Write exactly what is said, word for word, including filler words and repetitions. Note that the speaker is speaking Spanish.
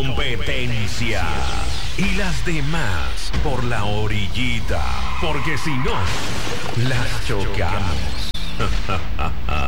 competencia. Y las demás por la orillita. Porque si no, las chocamos.